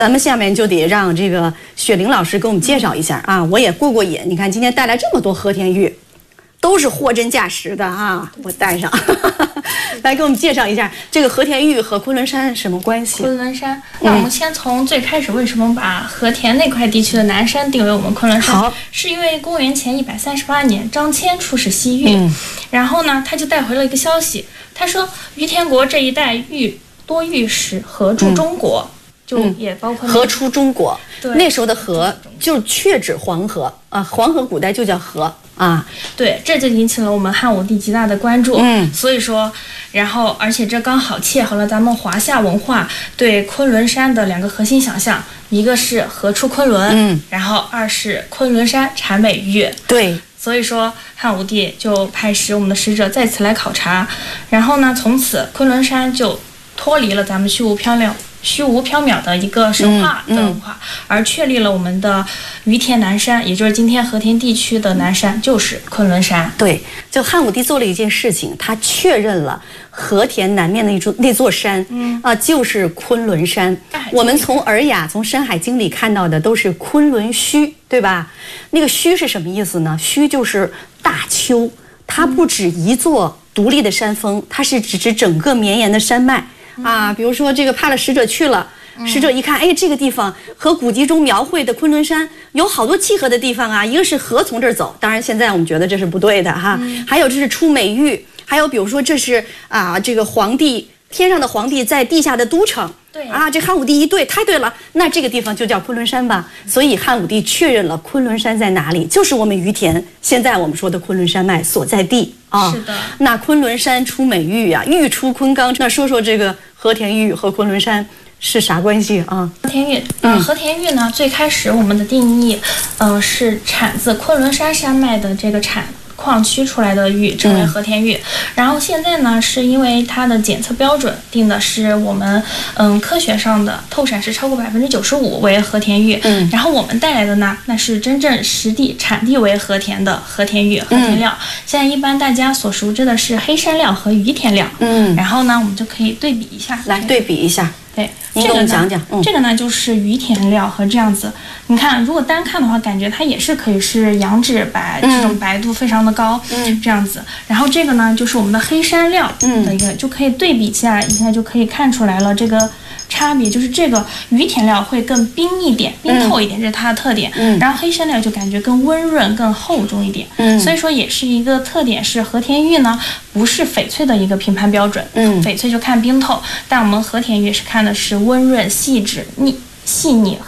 咱们下面就得让这个雪玲老师给我们介绍一下啊，我也过瘾。你看今天带来这么多和田玉，都是货真价实的啊，我带上，来给我们介绍一下这个和田玉和昆仑山什么关系？ 昆仑山，那我们先从最开始为什么把和田那块地区的南山定为我们昆仑山？ 好， 是因为公元前138年张骞出使西域，然后呢，他就带回了一个消息，他说于田国这一带多玉石，合著中国。就也包括河出中国，那时候的河就确指黄河啊，黄河古代就叫河啊。 对，这就引起了我们汉武帝极大的关注。所以说，然后而且这刚好切合了咱们华夏文化对昆仑山的两个核心想象，一个是河出昆仑，然后二是昆仑山产美玉。对。所以说，汉武帝就派使我们的使者再次来考察，然后呢，从此昆仑山就脱离了咱们虚无缥缈的一个神话的文化，而确立了我们的于田南山，也就是今天和田地区的南山，就是昆仑山。 对，就汉武帝做了一件事情，他确认了和田南面的那座山，就是昆仑山。我们从尔雅、从《山海经》里看到的都是昆仑虚，对吧？那个虚是什么意思呢？虚就是大丘，它不止一座独立的山峰，它是指整个绵延的山脉。啊，比如说这个派了使者去了，使者一看，哎，这个地方和古籍中描绘的昆仑山有好多契合的地方啊。一个是河从这儿走，当然现在我们觉得这是不对的哈。还有这是出美玉，还有比如说这是这个皇帝天上的皇帝在地下的都城。对啊，这汉武帝一对，太对了，那这个地方就叫昆仑山吧。所以汉武帝确认了昆仑山在哪里，就是我们于田现在我们说的昆仑山脉所在地啊。是的。那昆仑山出美玉啊，玉出昆冈。那说说这个和田玉和昆仑山是啥关系啊？ 和田玉，和田玉呢，最开始我们的定义，是产自昆仑山山脉的这个矿区出来的玉称为和田玉，然后现在呢，是因为它的检测标准定的是我们科学上的透闪是超过95%为和田玉，然后我们带来的呢，那是真正实地产地为和田的和田玉、和田料。现在一般大家所熟知的是黑山料和于田料，然后呢，我们就可以对比一下， 来对比一下。 对， 您给我们讲讲。 这个呢就是于田料和这样子，你看，如果单看的话，感觉它也是可以是羊脂白，这种白度非常的高，这样子。然后这个呢就是我们的黑山料的一个，就可以对比下一下就可以看出来了这个差别，就是这个于田料会更冰一点、冰透一点，这是它的特点。然后黑山料就感觉更温润、更厚重一点。所以说也是一个特点，是和田玉呢不是翡翠的一个评判标准。翡翠就看冰透，但我们和田玉是看的是温润、细致、细腻